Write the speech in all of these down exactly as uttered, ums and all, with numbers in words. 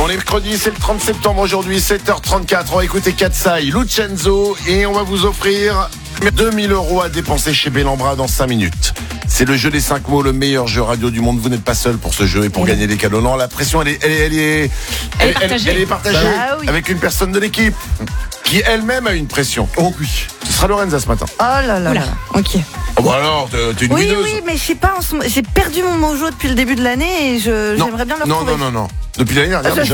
On est mercredi, c'est le trente septembre aujourd'hui, sept heures trente-quatre. On va écouter Katsai, Lucenzo et on va vous offrir deux mille euros à dépenser chez Bellambra dans cinq minutes. C'est le jeu des cinq mots, le meilleur jeu radio du monde. Vous n'êtes pas seul pour ce jeu et pour oui. gagner des cadeaux. Non, la pression, elle est, elle est, elle est, elle est elle, partagée, elle est partagée ah, oui. avec une personne de l'équipe qui elle-même a une pression. Oh oui. Ce sera Lorenza ce matin. Oh là là Oula. là. Ok. Oh bah alors, t'es, t'es une Oui, wineuse. oui, mais je sais pas, en ce moment, j'ai perdu mon mojo depuis le début de l'année et je, Non. j'aimerais bien le Non, retrouver. non, non, non. Depuis l'année dernière déjà.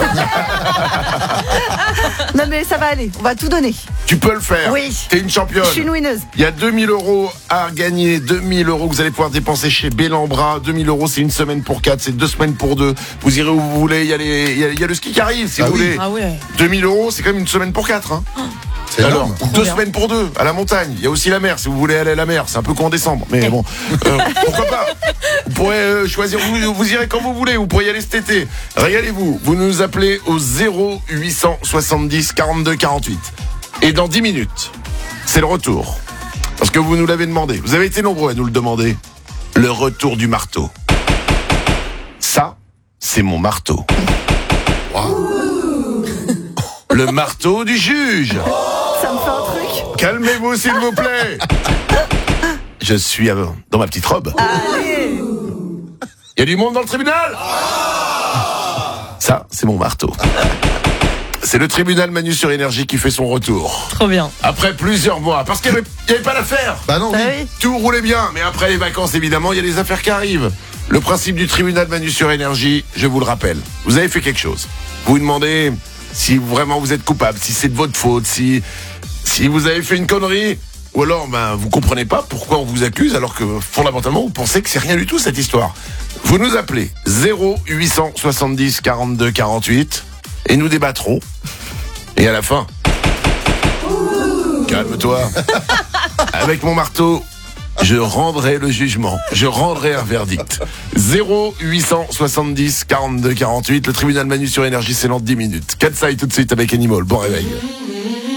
Non, mais ça va aller, on va tout donner. Tu peux le faire. Oui. T'es une championne. Je suis une winneuse. Il y a deux mille euros à gagner, deux mille euros que vous allez pouvoir dépenser chez Bellambra. deux mille euros, c'est une semaine pour quatre, c'est deux semaines pour deux. Vous irez où vous voulez, il y a, les, il y a, il y a le ski qui arrive si Ah vous oui. voulez. Ah ouais. deux mille euros, c'est quand même une semaine pour quatre. Hein. C'est Alors, énorme. ou deux bien. semaines pour deux, à la montagne. Il y a aussi la mer, si vous voulez aller à la mer. C'est un peu qu'en décembre, mais bon, euh, pourquoi pas. Vous pourrez euh, choisir, vous, vous irez quand vous voulez, vous pourrez y aller cet été. Régalez-vous, vous nous appelez au zéro huit cent soixante-dix quarante-deux quarante-huit. Et dans dix minutes, c'est le retour. Parce que vous nous l'avez demandé. Vous avez été nombreux à nous le demander. Le retour du marteau. Ça, c'est mon marteau. Le marteau du juge. Ça me fait un truc. Calmez-vous, s'il vous plaît. Je suis euh, dans ma petite robe. Allez. Il y a du monde dans le tribunal. Ça, c'est mon marteau. C'est le tribunal Manu sur Énergie qui fait son retour. Trop bien. Après plusieurs mois. Parce qu'il n'y avait, il y avait pas d'affaires. Bah non, Ah oui. oui. Tout roulait bien. Mais après les vacances, évidemment, il y a des affaires qui arrivent. Le principe du tribunal Manu sur Énergie, je vous le rappelle. Vous avez fait quelque chose. Vous vous demandez si vraiment vous êtes coupable, si c'est de votre faute, si, si vous avez fait une connerie. Ou alors, ben, vous comprenez pas pourquoi on vous accuse alors que, fondamentalement, vous pensez que c'est rien du tout, cette histoire. Vous nous appelez zéro huit cent soixante-dix quarante-deux quarante-huit et nous débattrons. Et à la fin, calme-toi. Avec mon marteau, je rendrai le jugement. Je rendrai un verdict. zéro huit cent soixante-dix quarante-deux quarante-huit. Le tribunal Manu sur Énergie, c'est dans dix minutes. Katsai tout de suite avec Animal. Bon réveil.